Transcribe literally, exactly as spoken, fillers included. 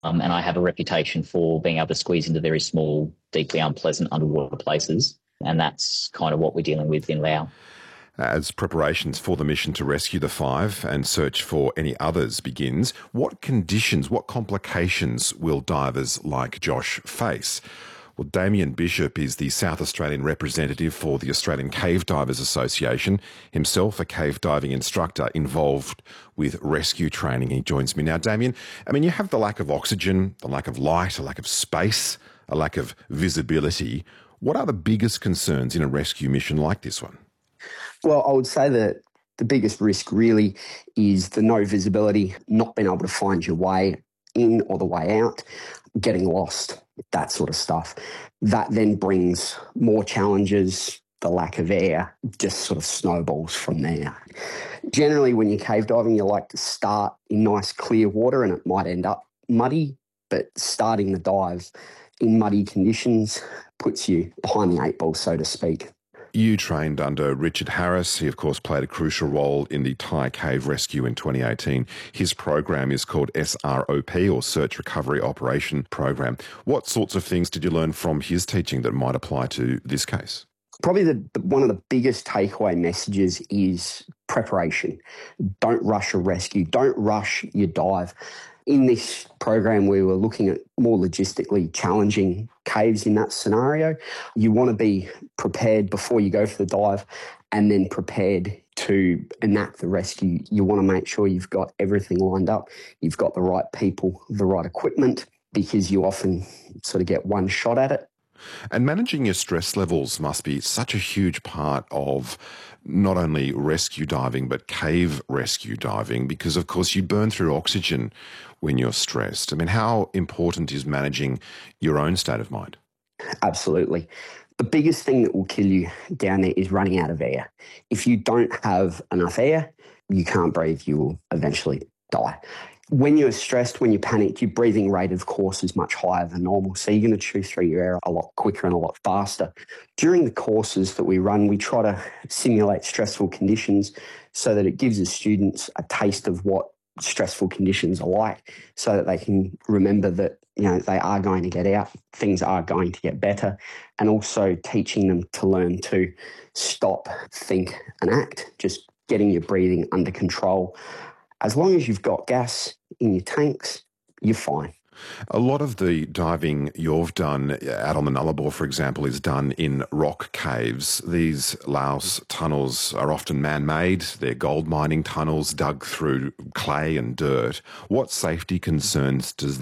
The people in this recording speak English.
Um, and I have a reputation for being able to squeeze into very small, deeply unpleasant underwater places. And that's kind of what we're dealing with in Laos. As preparations for the mission to rescue the five and search for any others begins, what conditions, what complications will divers like Josh face? Well, Damien Bishop is the South Australian representative for the Australian Cave Divers Association, himself a cave diving instructor involved with rescue training. He joins me now. Damien, I mean, you have the lack of oxygen, the lack of light, a lack of space, a lack of visibility. What are the biggest concerns in a rescue mission like this one? Well, I would say that the biggest risk really is the no visibility, not being able to find your way in or the way out, getting lost, that sort of stuff. That then brings more challenges. The lack of air just sort of snowballs from there. Generally, when you're cave diving, you like to start in nice clear water and it might end up muddy, but starting the dive in muddy conditions puts you behind the eight ball, so to speak. You trained under Richard Harris. He, of course, played a crucial role in the Thai cave rescue in twenty eighteen. His program is called S R O P, or Search Recovery Operation Program. What sorts of things did you learn from his teaching that might apply to this case? Probably the, one of the biggest takeaway messages is preparation. Don't rush a rescue. Don't rush your dive. In this program, we were looking at more logistically challenging caves in that scenario. You want to be prepared before you go for the dive and then prepared to enact the rescue. You want to make sure you've got everything lined up. You've got the right people, the right equipment, because you often sort of get one shot at it. And managing your stress levels must be such a huge part of not only rescue diving, but cave rescue diving, because, of course, you burn through oxygen when you're stressed. I mean, how important is managing your own state of mind? Absolutely. The biggest thing that will kill you down there is running out of air. If you don't have enough air, you can't breathe, you will eventually die. When you're stressed, when you're panicked, your breathing rate, of course, is much higher than normal. So you're going to chew through your air a lot quicker and a lot faster. During the courses that we run, we try to simulate stressful conditions so that it gives the students a taste of what stressful conditions are like, so that they can remember that, you know, they are going to get out, things are going to get better, and also teaching them to learn to stop, think and act, just getting your breathing under control. As long as you've got gas in your tanks, you're fine. A lot of the diving you've done out on the Nullarbor, for example, is done in rock caves. These Laos tunnels are often man-made. They're gold mining tunnels dug through clay and dirt. What safety concerns does that